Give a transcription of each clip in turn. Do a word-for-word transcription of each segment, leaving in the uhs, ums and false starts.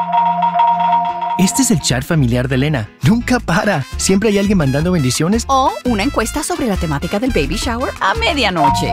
Este es el chat familiar de Elena. Nunca para. Siempre hay alguien mandando bendiciones. O una encuesta sobre la temática del baby shower a medianoche.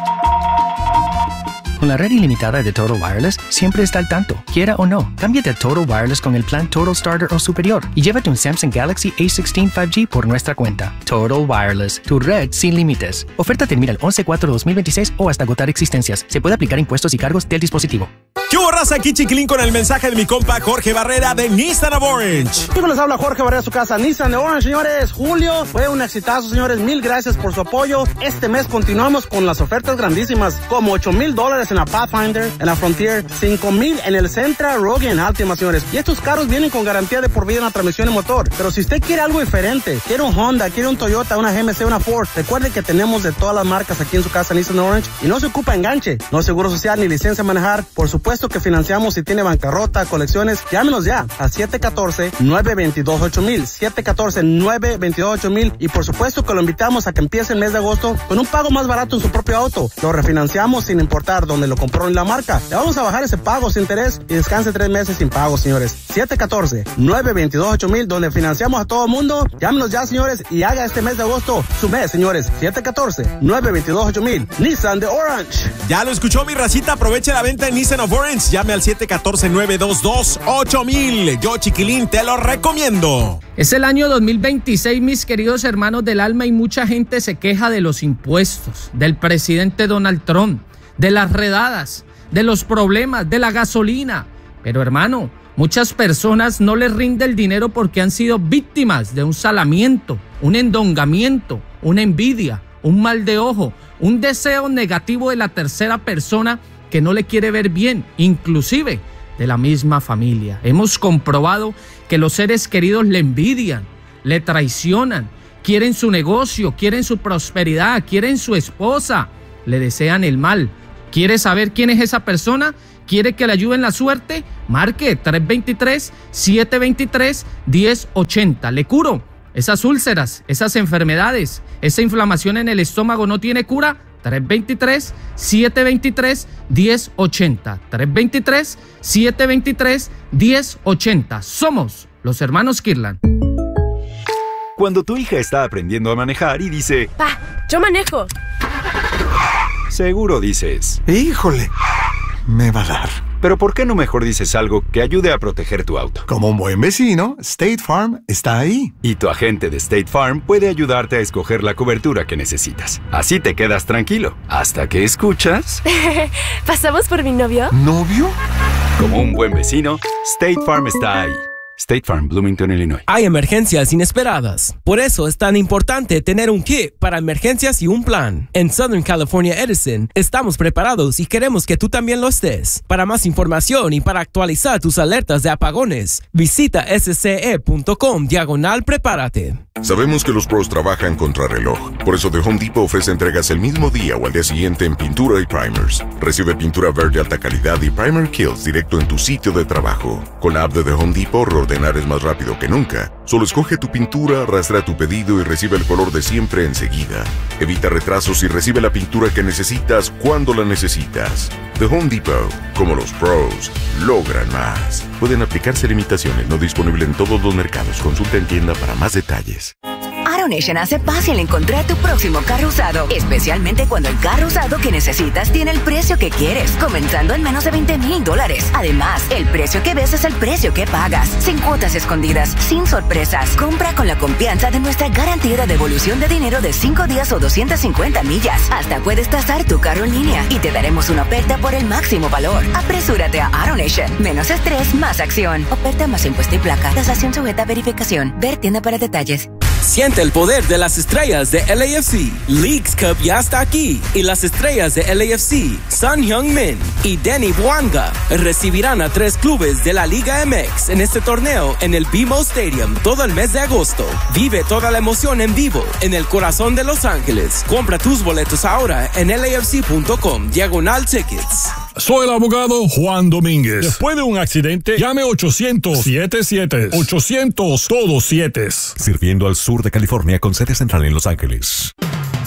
Con la red ilimitada de Total Wireless, siempre está al tanto. Quiera o no, cámbiate a Total Wireless con el plan Total Starter o superior y llévate un Samsung Galaxy A dieciséis cinco G por nuestra cuenta. Total Wireless, tu red sin límites. Oferta termina el once cuatro dos mil veintiséis o hasta agotar existencias. Se puede aplicar impuestos y cargos del dispositivo. ¿Qué hubo, raza? Aquí Chiquilín con el mensaje de mi compa Jorge Barrera de Nissan of Orange. Chicos, les habla Jorge Barrera de su casa, Nissan de Orange, señores. Julio fue un exitazo, señores. Mil gracias por su apoyo. Este mes continuamos con las ofertas grandísimas, como ocho mil dólares en la Pathfinder, en la Frontier, cinco mil en el Sentra, Rogue y en Altima, señores. Y estos carros vienen con garantía de por vida en la transmisión y motor. Pero si usted quiere algo diferente, quiere un Honda, quiere un Toyota, una G M C, una Ford, recuerde que tenemos de todas las marcas aquí en su casa, Nissan de Orange. Y no se ocupa enganche, no seguro social ni licencia a manejar. Por supuesto que financiamos si tiene bancarrota, colecciones. Llámenos ya a siete uno cuatro, nueve dos dos, ocho mil, siete uno cuatro, nueve dos dos, ocho mil. Y por supuesto que lo invitamos a que empiece el mes de agosto con un pago más barato en su propio auto. Lo refinanciamos sin importar dónde lo compró en la marca. Le vamos a bajar ese pago sin interés y descanse tres meses sin pago, señores. siete uno cuatro, nueve dos dos, ocho mil, donde financiamos a todo el mundo. Llámenos ya, señores, y haga este mes de agosto su mes, señores. siete uno cuatro, nueve dos dos, ocho mil. Nissan de Orange. Ya lo escuchó, mi racita. Aproveche la venta en Nissan of Orange. Llame al siete uno cuatro, nueve dos dos, ocho mil. Yo, Chiquilín, te lo recomiendo. Es el año dos mil veintiséis, mis queridos hermanos del alma, y mucha gente se queja de los impuestos, del presidente Donald Trump, de las redadas, de los problemas, de la gasolina. Pero, hermano, muchas personas no les rinde el dinero porque han sido víctimas de un salamiento, un endongamiento, una envidia, un mal de ojo, un deseo negativo de la tercera persona que no le quiere ver bien, inclusive de la misma familia. Hemos comprobado que los seres queridos le envidian, le traicionan, quieren su negocio, quieren su prosperidad, quieren su esposa, le desean el mal. ¿Quiere saber quién es esa persona? ¿Quiere que le ayude en la suerte? Marque tres dos tres, siete dos tres, uno cero ocho cero. Le curo esas úlceras, esas enfermedades, esa inflamación en el estómago no tiene cura. tres dos tres, siete dos tres, uno cero ocho cero. tres dos tres, siete dos tres, uno cero ocho cero. Somos los hermanos Kirlan. Cuando tu hija está aprendiendo a manejar y dice: Pa, yo manejo. Seguro dices: híjole, me va a dar. Pero ¿por qué no mejor dices algo que ayude a proteger tu auto? Como un buen vecino, State Farm está ahí. Y tu agente de State Farm puede ayudarte a escoger la cobertura que necesitas. Así te quedas tranquilo, hasta que escuchas... ¿Pasamos por mi novio? ¿Novio? Como un buen vecino, State Farm está ahí. State Farm, Bloomington, Illinois. Hay emergencias inesperadas. Por eso es tan importante tener un kit para emergencias y un plan. En Southern California Edison estamos preparados y queremos que tú también lo estés. Para más información y para actualizar tus alertas de apagones, visita sce.com diagonal prepárate. Sabemos que los pros trabajan contra reloj. Por eso The Home Depot ofrece entregas el mismo día o al día siguiente en pintura y primers. Recibe pintura verde alta calidad y primer kills directo en tu sitio de trabajo. Con la app de The Home Depot, reordenar es más rápido que nunca. Solo escoge tu pintura, arrastra tu pedido y recibe el color de siempre enseguida. Evita retrasos y recibe la pintura que necesitas cuando la necesitas. The Home Depot, como los pros, logran más. Pueden aplicarse limitaciones, no disponible en todos los mercados. Consulta en tienda para más detalles. AutoNation hace fácil encontrar tu próximo carro usado, especialmente cuando el carro usado que necesitas tiene el precio que quieres, comenzando en menos de veinte mil dólares. Además, el precio que ves es el precio que pagas, sin cuotas escondidas, sin sorpresas. Compra con la confianza de nuestra garantía de devolución de dinero de cinco días o doscientas cincuenta millas. Hasta puedes tasar tu carro en línea y te daremos una oferta por el máximo valor. Apresúrate a AutoNation. Menos estrés, más acción. Oferta más impuesto y placa. Tasación sujeta a verificación. Ver tienda para detalles. Siente el poder de las estrellas de L A F C. Leagues Cup ya está aquí y las estrellas de L A F C, Son Heung-min y Danny Bwanga, recibirán a tres clubes de la Liga M X en este torneo en el B M O Stadium todo el mes de agosto. Vive toda la emoción en vivo en el corazón de Los Ángeles. Compra tus boletos ahora en L A F C punto com diagonal tickets. Soy el abogado Juan Domínguez. Después de un accidente, llame ochocientos, siete siete, ochocientos, todos siete. Sirviendo al sur de California con sede central en Los Ángeles.